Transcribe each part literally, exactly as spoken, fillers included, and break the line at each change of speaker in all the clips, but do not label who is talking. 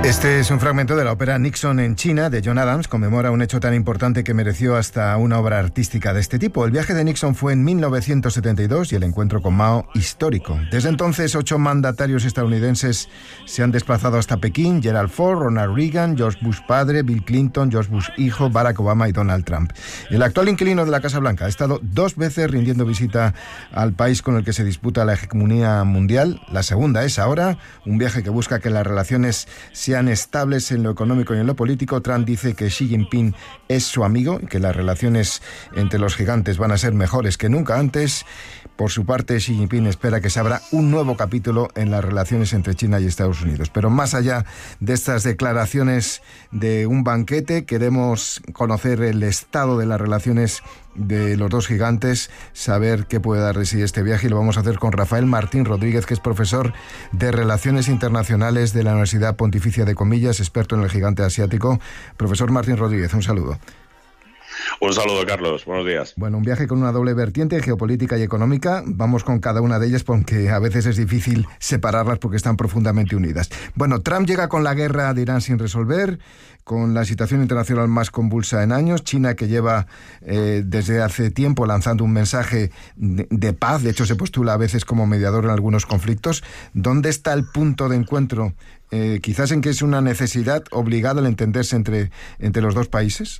Este es un fragmento de la ópera Nixon en China, de John Adams. Conmemora un hecho tan importante que mereció hasta una obra artística de este tipo. El viaje de Nixon fue en mil novecientos setenta y dos y el encuentro con Mao histórico. Desde entonces, ocho mandatarios estadounidenses se han desplazado hasta Pekín: Gerald Ford, Ronald Reagan, George Bush padre, Bill Clinton, George Bush hijo, Barack Obama y Donald Trump. El actual inquilino de la Casa Blanca ha estado dos veces rindiendo visita al país con el que se disputa la hegemonía mundial. La segunda es ahora, un viaje que busca que las relaciones sean estables en lo económico y en lo político. Trump dice que Xi Jinping es su amigo y que las relaciones entre los gigantes van a ser mejores que nunca antes. Por su parte, Xi Jinping espera que se abra un nuevo capítulo en las relaciones entre China y Estados Unidos. Pero más allá de estas declaraciones de un banquete, queremos conocer el estado de las relaciones de los dos gigantes, saber qué puede dar de sí este viaje, y lo vamos a hacer con Rafael Martín Rodríguez, que es profesor de Relaciones Internacionales de la Universidad Pontificia de Comillas, experto en el gigante asiático. Profesor Martín Rodríguez, un saludo.
Un saludo, Carlos. Buenos días.
Bueno, un viaje con una doble vertiente, geopolítica y económica. Vamos con cada una de ellas porque a veces es difícil separarlas porque están profundamente unidas. Bueno, Trump llega con la guerra de Irán sin resolver, con la situación internacional más convulsa en años. China, que lleva eh, desde hace tiempo lanzando un mensaje de, de paz, de hecho se postula a veces como mediador en algunos conflictos. ¿Dónde está el punto de encuentro? Eh, quizás en que es una necesidad obligada el entenderse entre, entre los dos países.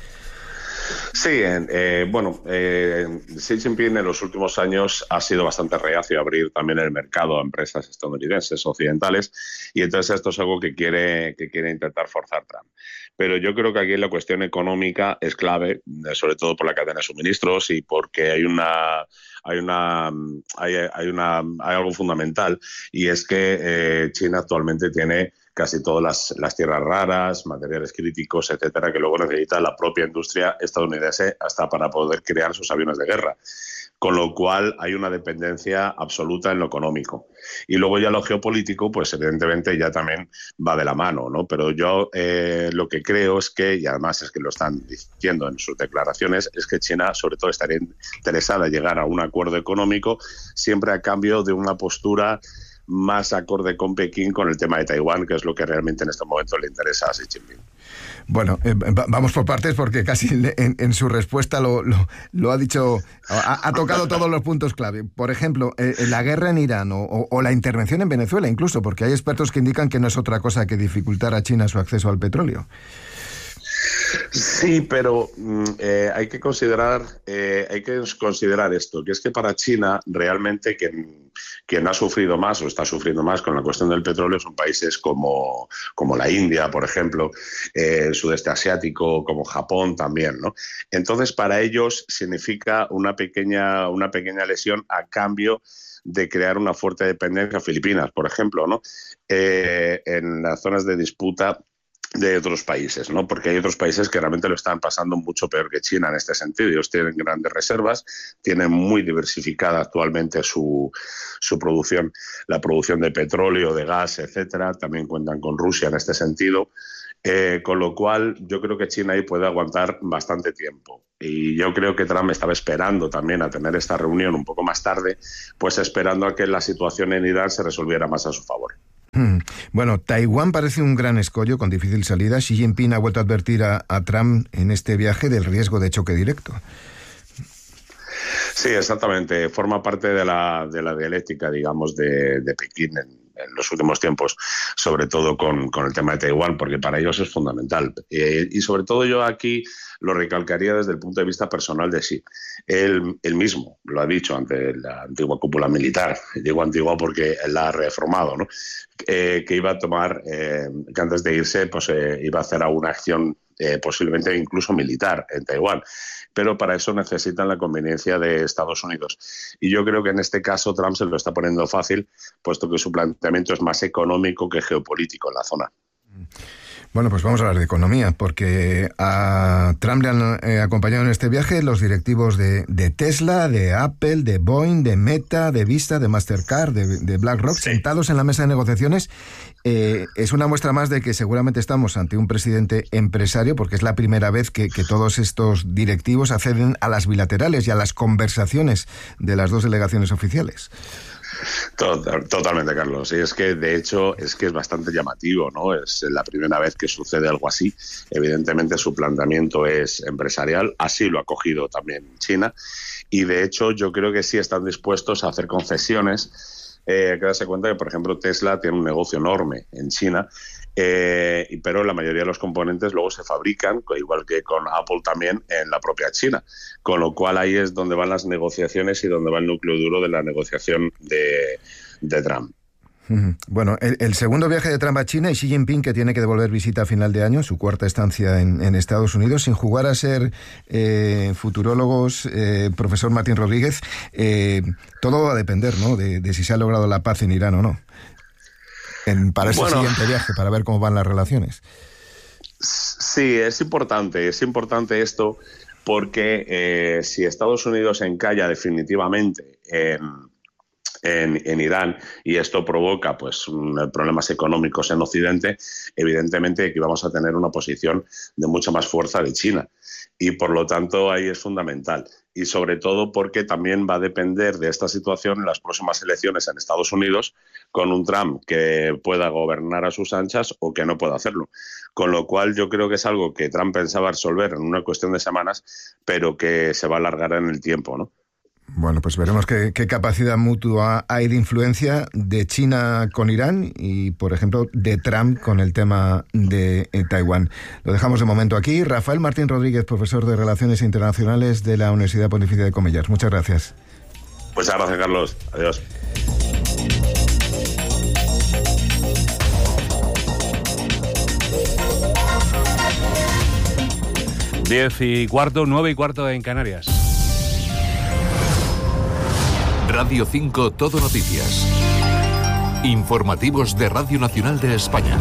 Sí, eh, bueno, eh, Xi Jinping en los últimos años ha sido bastante reacio a abrir también el mercado a empresas estadounidenses, occidentales, y entonces esto es algo que quiere, que quiere intentar forzar Trump. Pero yo creo que aquí la cuestión económica es clave, sobre todo por la cadena de suministros y porque hay una... Hay una, hay, hay una, hay algo fundamental, y es que eh, China actualmente tiene casi todas las, las tierras raras, materiales críticos, etcétera, que luego necesita la propia industria estadounidense hasta para poder crear sus aviones de guerra. Con lo cual hay una dependencia absoluta en lo económico. Y luego ya lo geopolítico, pues evidentemente ya también va de la mano, ¿no? Pero yo eh, lo que creo es que, y además es que lo están diciendo en sus declaraciones, es que China sobre todo estaría interesada en llegar a un acuerdo económico siempre a cambio de una postura más acorde con Pekín con el tema de Taiwán, que es lo que realmente en este momento le interesa a Xi Jinping.
Bueno, eh, vamos por partes porque casi en, en su respuesta lo, lo, lo ha dicho, ha, ha tocado todos los puntos clave. Por ejemplo, eh, la guerra en Irán o, o, o la intervención en Venezuela incluso, porque hay expertos que indican que no es otra cosa que dificultar a China su acceso al petróleo.
Sí, pero eh, hay que considerar eh, hay que considerar esto, que es que para China realmente quien, quien ha sufrido más o está sufriendo más con la cuestión del petróleo son países como, como la India, por ejemplo, eh, el sudeste asiático, como Japón también, ¿no? Entonces, para ellos significa una pequeña, una pequeña lesión a cambio de crear una fuerte dependencia a Filipinas, por ejemplo, ¿no? Eh, en las zonas de disputa de otros países, ¿no? Porque hay otros países que realmente lo están pasando mucho peor que China en este sentido. Ellos tienen grandes reservas, tienen muy diversificada actualmente su, su producción, la producción de petróleo, de gas, etcétera. También cuentan con Rusia en este sentido. Eh, con lo cual, yo creo que China ahí puede aguantar bastante tiempo. Y yo creo que Trump estaba esperando también a tener esta reunión un poco más tarde, pues esperando a que la situación en Irán se resolviera más a su favor.
Bueno, Taiwán parece un gran escollo con difícil salida. Xi Jinping ha vuelto a advertir a, a Trump en este viaje del riesgo de choque directo.
Sí, exactamente. Forma parte de la, de la dialéctica, digamos, de, de Pekín en, en los últimos tiempos, sobre todo con, con el tema de Taiwán, porque para ellos es fundamental. Eh, y sobre todo yo aquí lo recalcaría desde el punto de vista personal de Xi. Él, él mismo lo ha dicho ante la antigua cúpula militar, digo antigua porque él la ha reformado, ¿no? Eh, que iba a tomar, eh, que antes de irse, pues eh, iba a hacer alguna acción eh, posiblemente incluso militar en Taiwán. Pero para eso necesitan la conveniencia de Estados Unidos. Y yo creo que en este caso Trump se lo está poniendo fácil, puesto que su planteamiento es más económico que geopolítico en la zona.
Bueno, pues vamos a hablar de economía, porque a Trump le han eh, acompañado en este viaje los directivos de, de Tesla, de Apple, de Boeing, de Meta, de Vista, de Mastercard, de, de BlackRock, sí, sentados en la mesa de negociaciones. Eh, es una muestra más de que seguramente estamos ante un presidente empresario, porque es la primera vez que, que todos estos directivos acceden a las bilaterales y a las conversaciones de las dos delegaciones oficiales.
Totalmente, Carlos. Y es que, de hecho, es que es bastante llamativo, ¿no? Es la primera vez que sucede algo así. Evidentemente, su planteamiento es empresarial. Así lo ha cogido también China. Y, de hecho, yo creo que sí están dispuestos a hacer concesiones. Eh, hay que darse cuenta que, por ejemplo, Tesla tiene un negocio enorme en China. Eh, pero la mayoría de los componentes luego se fabrican, igual que con Apple también, en la propia China. Con lo cual ahí es donde van las negociaciones y donde va el núcleo duro de la negociación de, de Trump.
Bueno, el, el segundo viaje de Trump a China y Xi Jinping, que tiene que devolver visita a final de año, su cuarta estancia en, en Estados Unidos, sin jugar a ser eh, futurólogos, eh, profesor Martín Rodríguez, eh, todo va a depender, ¿no?, de, de si se ha logrado la paz en Irán o no. En, para ese bueno, siguiente viaje, para ver cómo van las relaciones.
Sí, es importante, es importante esto porque eh, si Estados Unidos encalla definitivamente en, en, en Irán y esto provoca pues un, problemas económicos en Occidente, evidentemente que vamos a tener una posición de mucha más fuerza de China y por lo tanto ahí es fundamental. Y sobre todo porque también va a depender de esta situación en las próximas elecciones en Estados Unidos, con un Trump que pueda gobernar a sus anchas o que no pueda hacerlo. Con lo cual yo creo que es algo que Trump pensaba resolver en una cuestión de semanas, pero que se va a alargar en el tiempo, ¿no?
Bueno, pues veremos qué, qué capacidad mutua hay de influencia de China con Irán y, por ejemplo, de Trump con el tema de eh, Taiwán. Lo dejamos de momento aquí. Rafael Martín Rodríguez, profesor de Relaciones Internacionales de la Universidad Pontificia de Comillas. Muchas gracias.
Muchas gracias, Carlos. Adiós.
Diez y cuarto, nueve y cuarto en Canarias.
Radio cinco Todo Noticias. Informativos de Radio Nacional de España.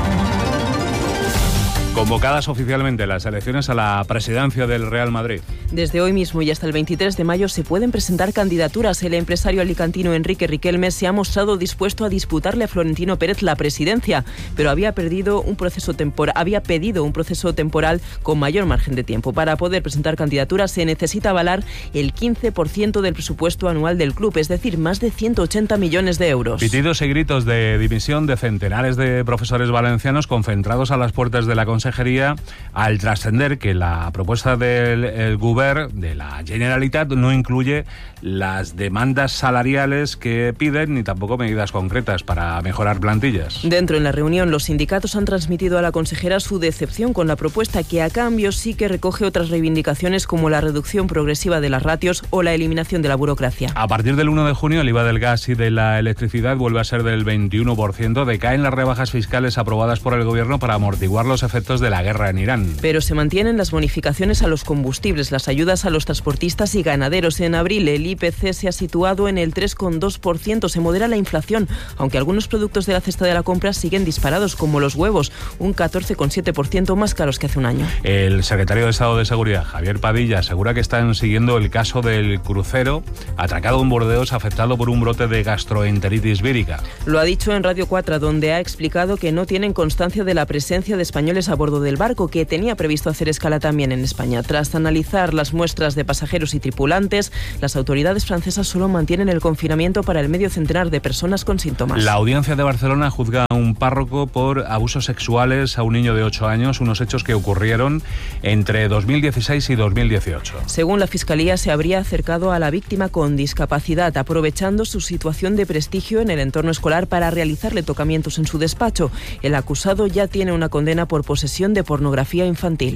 Convocadas oficialmente las elecciones a la presidencia del Real Madrid.
Desde hoy mismo y hasta el veintitrés de mayo se pueden presentar candidaturas. El empresario alicantino Enrique Riquelme se ha mostrado dispuesto a disputarle a Florentino Pérez la presidencia, pero había, perdido un proceso tempor- había pedido un proceso temporal con mayor margen de tiempo. Para poder presentar candidaturas se necesita avalar el quince por ciento del presupuesto anual del club, es decir, más de ciento ochenta millones de euros.
Pitidos y gritos de dimisión de centenares de profesores valencianos concentrados a las puertas de la Consejería al trascender que la propuesta del Govern de la Generalitat no incluye las demandas salariales que piden ni tampoco medidas concretas para mejorar plantillas.
Dentro en la reunión los sindicatos han transmitido a la consejera su decepción con la propuesta, que a cambio sí que recoge otras reivindicaciones como la reducción progresiva de las ratios o la eliminación de la burocracia.
A partir del uno de junio el I V A del gas y de la electricidad vuelve a ser del veintiuno por ciento. Decaen las rebajas fiscales aprobadas por el gobierno para amortiguar los efectos de la guerra en Irán.
Pero se mantienen las bonificaciones a los combustibles, las ayudas a los transportistas y ganaderos. En abril el I P C se ha situado en el tres coma dos por ciento. Se modera la inflación, aunque algunos productos de la cesta de la compra siguen disparados, como los huevos, un catorce coma siete por ciento más caros que hace un año.
El secretario de Estado de Seguridad, Javier Padilla, asegura que están siguiendo el caso del crucero atracado en Burdeos afectado por un brote de gastroenteritis vírica.
Lo ha dicho en Radio cuatro, donde ha explicado que no tienen constancia de la presencia de españoles a bordo del barco, que tenía previsto hacer escala también en España. Tras analizar las muestras de pasajeros y tripulantes, las autoridades francesas solo mantienen el confinamiento para el medio centenar de personas con síntomas.
La audiencia de Barcelona juzga a un párroco por abusos sexuales a un niño de ocho años, unos hechos que ocurrieron entre dos mil dieciséis y dos mil dieciocho.
Según la Fiscalía, se habría acercado a la víctima con discapacidad, aprovechando su situación de prestigio en el entorno escolar para realizarle tocamientos en su despacho. El acusado ya tiene una condena por posesión de pornografía infantil.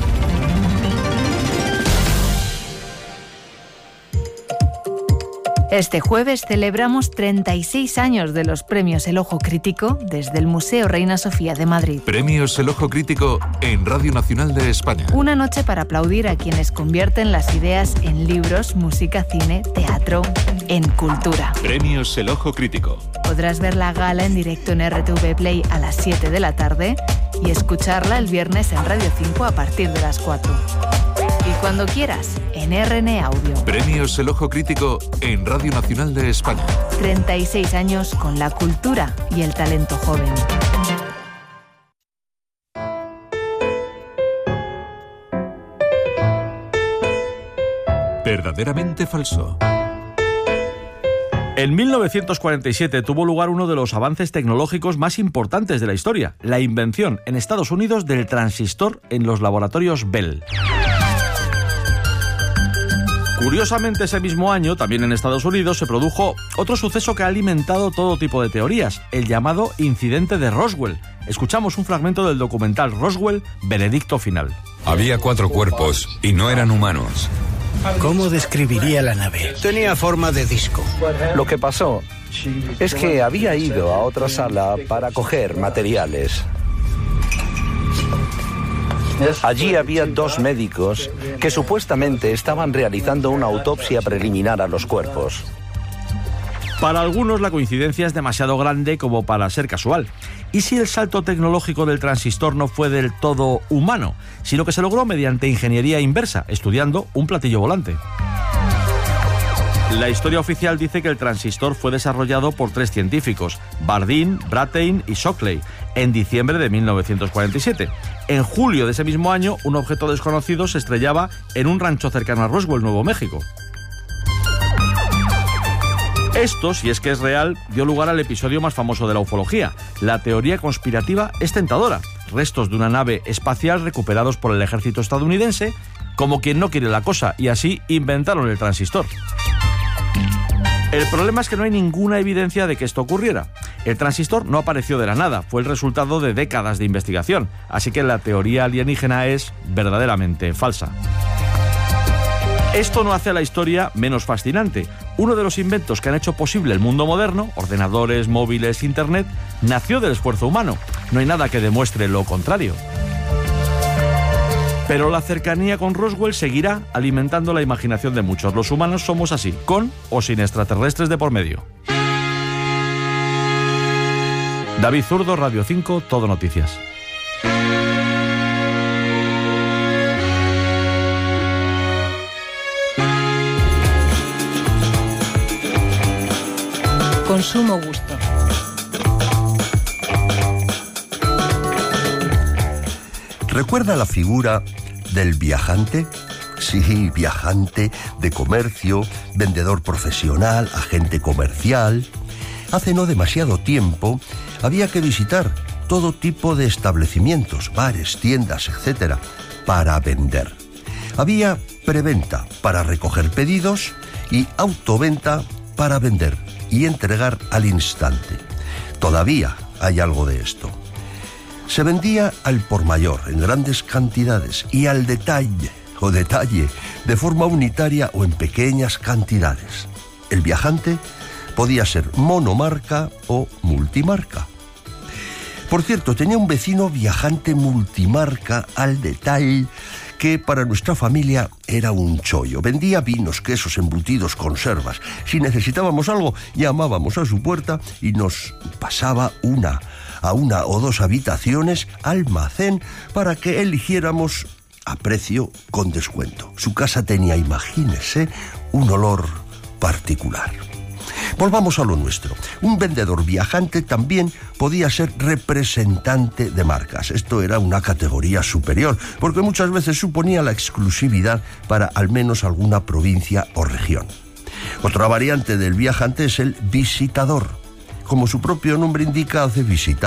Este jueves celebramos treinta y seis años de los premios El Ojo Crítico desde el Museo Reina Sofía de Madrid.
Premios El Ojo Crítico en Radio Nacional de España.
Una noche para aplaudir a quienes convierten las ideas en libros, música, cine, teatro, en cultura.
Premios El Ojo Crítico.
Podrás ver la gala en directo en R T V Play a las siete de la tarde y escucharla el viernes en Radio cinco a partir de las cuatro. Y cuando quieras, en R N Audio.
Premios El Ojo Crítico en Radio Nacional de España.
treinta y seis años con la cultura y el talento joven.
Verdaderamente falso.
En mil novecientos cuarenta y siete tuvo lugar uno de los avances tecnológicos más importantes de la historia, la invención en Estados Unidos del transistor en los laboratorios Bell. Curiosamente, ese mismo año, también en Estados Unidos, se produjo otro suceso que ha alimentado todo tipo de teorías, el llamado incidente de Roswell. Escuchamos un fragmento del documental Roswell, Veredicto Final.
Había cuatro cuerpos y no eran humanos.
¿Cómo describiría la nave? Tenía forma de disco.
Lo que pasó es que había ido a otra sala para coger materiales. Allí había dos médicos que supuestamente estaban realizando una autopsia preliminar a los cuerpos.
Para algunos la coincidencia es demasiado grande como para ser casual. ¿Y si el salto tecnológico del transistor no fue del todo humano, sino que se logró mediante ingeniería inversa, estudiando un platillo volante? La historia oficial dice que el transistor fue desarrollado por tres científicos, Bardeen, Brattain y Shockley, en diciembre de mil novecientos cuarenta y siete. En julio de ese mismo año, un objeto desconocido se estrellaba en un rancho cercano a Roswell, Nuevo México. Esto, si es que es real, dio lugar al episodio más famoso de la ufología. La teoría conspirativa es tentadora. Restos de una nave espacial recuperados por el ejército estadounidense, como quien no quiere la cosa, y así inventaron el transistor. El problema es que no hay ninguna evidencia de que esto ocurriera. El transistor no apareció de la nada, fue el resultado de décadas de investigación, así que la teoría alienígena es verdaderamente falsa. Esto no hace a la historia menos fascinante. Uno de los inventos que han hecho posible el mundo moderno, ordenadores, móviles, internet, nació del esfuerzo humano. No hay nada que demuestre lo contrario. Pero la cercanía con Roswell seguirá alimentando la imaginación de muchos. Los humanos somos así, con o sin extraterrestres de por medio. David Zurdo, Radio cinco, Todo Noticias.
Consumo gusto.
¿Recuerda la figura del viajante? Sí, viajante de comercio, vendedor profesional, agente comercial. Hace no demasiado tiempo había que visitar todo tipo de establecimientos, bares, tiendas, etcétera, para vender. Había preventa para recoger pedidos y autoventa para vender y entregar al instante. Todavía hay algo de esto. Se vendía al por mayor, en grandes cantidades, y al detalle, o detalle, de forma unitaria o en pequeñas cantidades. El viajante podía ser monomarca o multimarca. Por cierto, tenía un vecino viajante multimarca al detalle que para nuestra familia era un chollo. Vendía vinos, quesos, embutidos, conservas. Si necesitábamos algo, llamábamos a su puerta y nos pasaba una a una o dos habitaciones, almacén, para que eligiéramos a precio con descuento. Su casa tenía, imagínese, un olor particular. Volvamos a lo nuestro. Un vendedor viajante también podía ser representante de marcas. Esto era una categoría superior, porque muchas veces suponía la exclusividad para al menos alguna provincia o región. Otra variante del viajante es el visitador. Como su propio nombre indica, hace visita